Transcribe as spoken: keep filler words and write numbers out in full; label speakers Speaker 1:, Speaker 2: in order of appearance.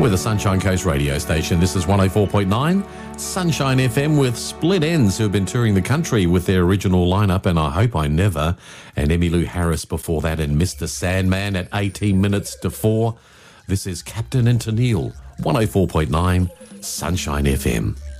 Speaker 1: We're the Sunshine Coast radio station. This is one oh four point nine Sunshine F M with Split Ends, who have been touring the country with their original lineup, and I Hope I Never, and Emmylou Harris before that, and Mister Sandman at eighteen minutes to four. This is Captain and Tennille, one oh four point nine Sunshine F M.